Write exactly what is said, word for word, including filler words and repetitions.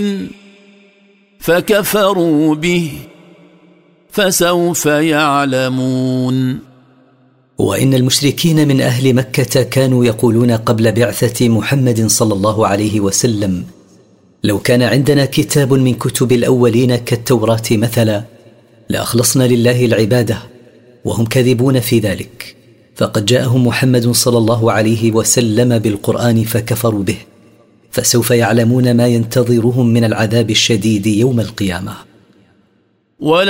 فكفروا به فسوف يعلمون. وإن المشركين من أهل مكة كانوا يقولون قبل بعثة محمد صلى الله عليه وسلم: لو كان عندنا كتاب من كتب الأولين كالتوراة مثلا لأخلصنا لله العبادة، وهم كاذبون في ذلك. فقد جاءهم محمد صلى الله عليه وسلم بالقرآن فكفروا به، فسوف يعلمون ما ينتظرهم من العذاب الشديد يوم القيامة.